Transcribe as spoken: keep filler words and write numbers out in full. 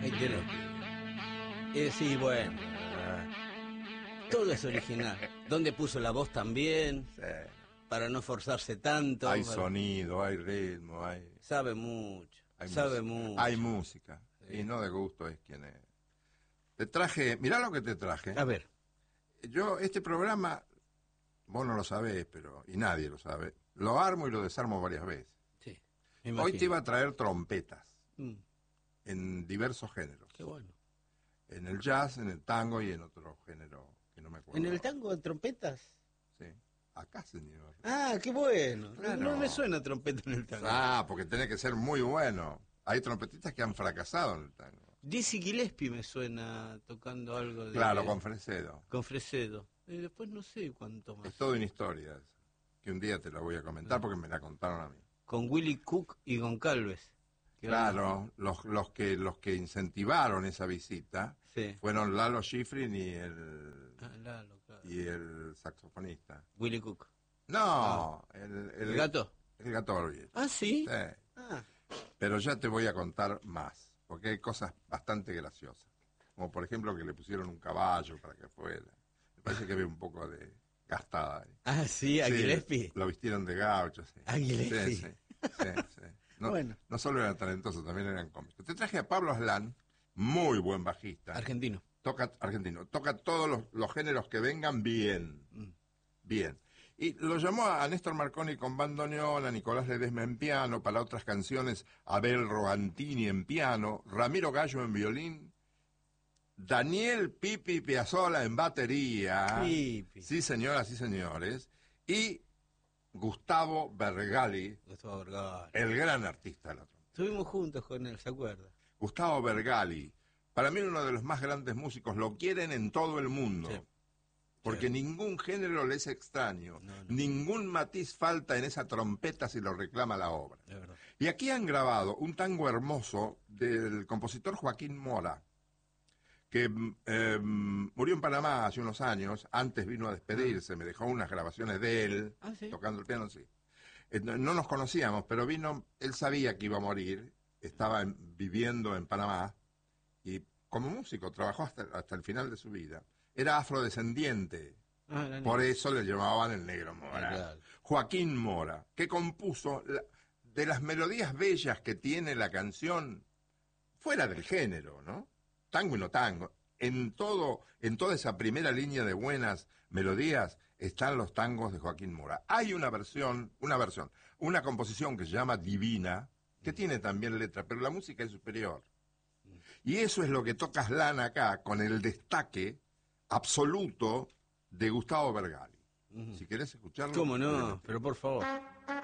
Ahí tenés. Eh, sí, bueno. Ah, todo es original. ¿Dónde puso la voz también? Sí. Para no forzarse tanto. Hay para... sonido, hay ritmo, hay... Sabe mucho. Hay sabe música. mucho. Hay música. Sí. Y no de gusto es quien es. Te traje, mirá lo que te traje. A ver. Yo, este programa, vos no lo sabés, pero, y nadie lo sabe, lo armo y lo desarmo varias veces. Sí. Hoy te iba a traer trompetas. Mm. En diversos géneros. Qué bueno. En el jazz, en el tango y en otro género que no me acuerdo. ¿En el tango de trompetas? Sí. Acá, señor. Ah, qué bueno. Claro. No me suena trompeta en el tango. Ah, porque tiene que ser muy bueno. Hay trompetistas que han fracasado en el tango. Dizzy Gillespie me suena tocando algo de... Claro, con Fresedo. Con Fresedo. Y después no sé cuánto más. Es toda una historia esa, que un día te la voy a comentar porque me la contaron a mí. Con Willie Cook y Goncalves. Claro, los, los, que, los que incentivaron esa visita sí. fueron Lalo Schifrin y el, ah, Lalo, claro. y el saxofonista. Willie Cook. No, ah. el, el, ¿El gato? El gato Orville. Ah, ¿sí? Sí. Ah. Pero ya te voy a contar más, porque hay cosas bastante graciosas. Como por ejemplo que le pusieron un caballo para que fuera. Me parece que había un poco de gastada ahí. Ah, sí, a sí, Gillespie. Lo vistieron de gaucho, sí. A Gillespie. Sí, sí, sí, sí. No, bueno. no solo eran talentosos, también eran cómicos. Te traje a Pablo Aslan, muy buen bajista. Argentino. Toca, argentino. Toca todos los, los géneros que vengan bien. Mm. Bien. Y lo llamó a Néstor Marconi con bandoneón, a Nicolás Ledesma en piano, para otras canciones a Abel Rogantini en piano, Ramiro Gallo en violín, Daniel Pipi Piazzolla en batería. Pipi. Sí, señoras y señores. Y Gustavo Bergali, Gustavo Bergali, el gran artista de la trompeta. Estuvimos juntos con él, ¿se acuerda? Gustavo Bergali, para mí uno de los más grandes músicos, lo quieren en todo el mundo. Sí. Porque sí. Ningún género le es extraño, no, no. Ningún matiz falta en esa trompeta si lo reclama la obra. Y aquí han grabado un tango hermoso del compositor Joaquín Mora, que eh, murió en Panamá hace unos años, antes vino a despedirse, ah. me dejó unas grabaciones de él, ah, ¿sí? tocando el piano, sí. Eh, no, no nos conocíamos, pero vino, él sabía que iba a morir, estaba en, viviendo en Panamá, y como músico trabajó hasta, hasta el final de su vida. Era afrodescendiente, ah, por eso le llamaban el Negro Mora. Claro. Joaquín Mora, que compuso la, de las melodías bellas que tiene la canción, fuera del género, ¿no? Tango y no tango. En todo, en toda esa primera línea de buenas melodías están los tangos de Joaquín Mora. Hay una versión, una versión, una composición que se llama Divina, que mm. tiene también letra, pero la música es superior. Mm. Y eso es lo que toca Aslan acá, con el destaque absoluto de Gustavo Bergali. Uh-huh. Si querés escucharlo. ¿Cómo no? Pero por favor.